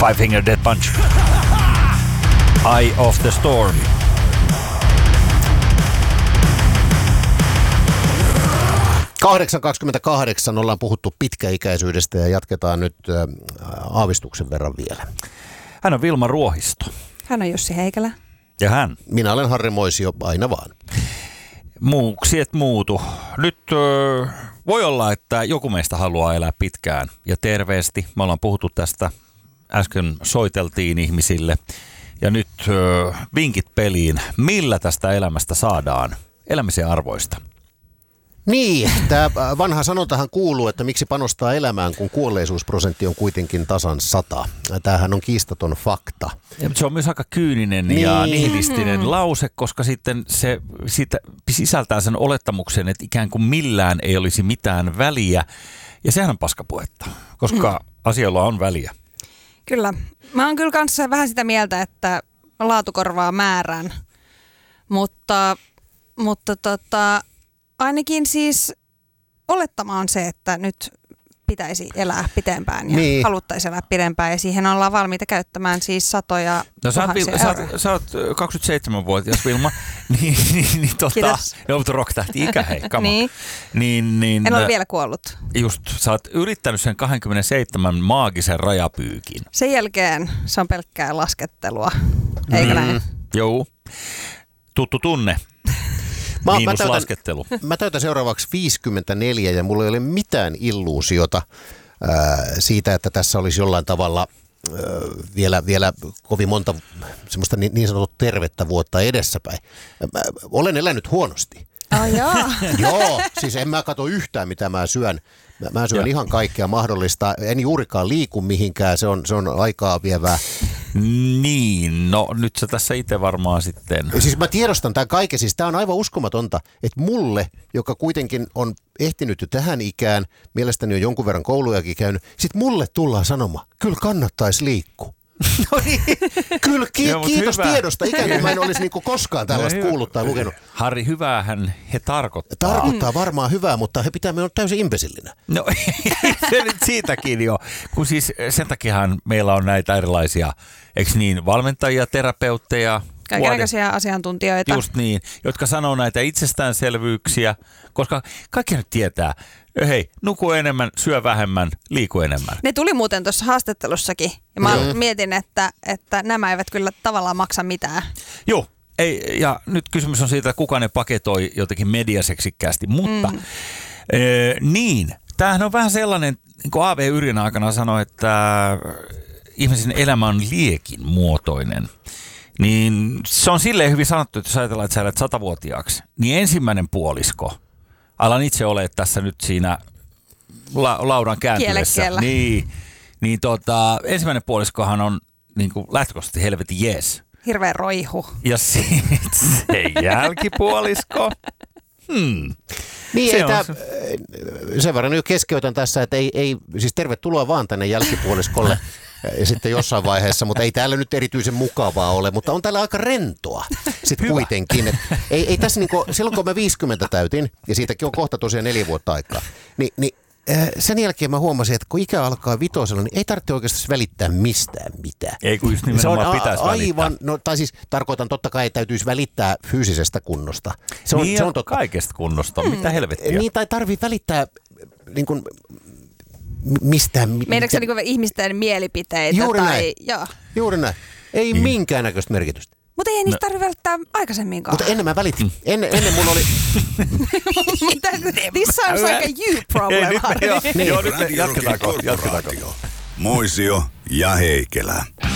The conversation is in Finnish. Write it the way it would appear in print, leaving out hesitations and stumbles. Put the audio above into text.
Five Finger Death Punch. Eye of the Storm. (8.28) ollaan puhuttu pitkäikäisyydestä ja jatketaan nyt aavistuksen verran vielä. Hän on Vilma Ruohisto. Hän on Jussi Heikelä. Ja hän? Minä olen Harri Moisio, aina vaan. Muuksi et muutu. Nyt voi olla, että joku meistä haluaa elää pitkään ja terveesti. Me ollaan puhuttu tästä. Äsken soiteltiin ihmisille. Ja nyt vinkit peliin. Millä tästä elämästä saadaan elämisen arvoista? Niin, tämä vanha sanontahan kuuluu, että miksi panostaa elämään, kun kuolleisuusprosentti on kuitenkin tasan 100. Tämähän on kiistaton fakta. Ja, se on myös aika kyyninen ja nihilistinen lause, koska sitten se siitä sisältää sen olettamuksen, että ikään kuin millään ei olisi mitään väliä. Ja sehän on paskapuhetta, koska asioilla on väliä. Kyllä. Mä oon kyllä kanssa vähän sitä mieltä, että laatu korvaa määrän, mutta ainakin siis olettama on se, että nyt pitäisi elää pitempään ja haluttaisiin elää pidempään ja siihen ollaan valmiita käyttämään siis satoja tuhansia euroja. Sä oot 27-vuotias Vilma, niin Kiitos. rock-tähti ikä, hei, come on. Niin. En ole vielä kuollut. Just, sä oot yrittänyt sen 27 maagisen rajapyykin. Sen jälkeen se on pelkkää laskettelua, eikö näin? Joo, tuttu tunne. Mä täytän seuraavaksi 54 ja mulla ei ole mitään illuusiota siitä, että tässä olisi jollain tavalla vielä kovin monta semmoista niin sanottua tervettä vuotta edessäpäin. Olen elänyt huonosti. Joo, siis en mä katso yhtään mitä mä syön. Mä syön ihan kaikkea mahdollista. En juurikaan liiku mihinkään, se on aikaa vievää. Niin, no nyt sä tässä itse varmaan sitten. Siis mä tiedostan tämän kaiken, siis tää on aivan uskomatonta, että mulle, joka kuitenkin on ehtinyt jo tähän ikään, mielestäni on jonkun verran koulujakin käynyt, sit mulle tullaan sanomaan, kyllä kannattaisi liikkua. No niin, kyllä kiitos tiedosta, ikään kuin mä en olisi niinku koskaan tällaista kuullut tai lukenut. Harri, hyväähän he tarkoittaa. Tarkoittaa varmaan hyvää, mutta he pitää meidän täysin imbesillinä. No se nyt siitäkin jo, kun siis sen takiahan meillä on näitä erilaisia, eikö niin, valmentajia, terapeutteja. Kaikenlaisia asiantuntijoita. Just niin, jotka sanoo näitä itsestäänselvyyksiä, koska kaikki nyt tietää, hei, nuku enemmän, syö vähemmän, liiku enemmän. Ne tuli muuten tuossa haastattelussakin, ja mä mietin, että nämä eivät kyllä tavallaan maksa mitään. Joo, ei, ja nyt kysymys on siitä, että kuka ne paketoi jotenkin mediaseksikkäästi, mutta niin, tämähän on vähän sellainen, niin kuin A.V. Yrjönä aikana sanoi, että ihmisen elämä on liekin muotoinen. Niin se on silleen hyvin sanottu, että jos ajatellaan, että sä elät 100-vuotiaaksi, niin ensimmäinen puolisko, alan itse ole tässä nyt siinä laudan kääntyessä. Niin, ensimmäinen puoliskohan on niin kuin lähtökohtaisesti helvetin jees. Hirveä roihu. Ja sitten se jälkipuolisko. Niin, sen verran nyt keskeytän tässä, että ei siis tervetuloa vaan tänne jälkipuoliskolle ja sitten jossain vaiheessa, mutta ei täällä nyt erityisen mukavaa ole, mutta on täällä aika rentoa sitten kuitenkin. Että ei tässä niinku, silloin kun mä 50 täytin, ja siitäkin on kohta tosiaan 4 vuotta aikaa, niin sen jälkeen mä huomasin, että kun ikä alkaa 5, niin ei tarvitse oikeastaan välittää mistään mitään. Ei kun just nimenomaan pitäisi välittää. No, tai siis tarkoitan totta kai, että täytyisi välittää fyysisestä kunnosta. Se on totta. Kaikesta kunnosta, mitä helvettiä. Niin, tai tarvii välittää niin kuin mistään. Meidätkö niin kuin ihmisten mielipiteitä? Juuri näin. Juuri näin. Ei minkäännäköistä merkitystä. Mutta ei niistä tarvitse välittää aikaisemminkaan. Mutta ennen mä välitin. Ennen mulla oli... This sounds like a you problem. Joo, nyt jatketaanko? Moisio ja Heikelä.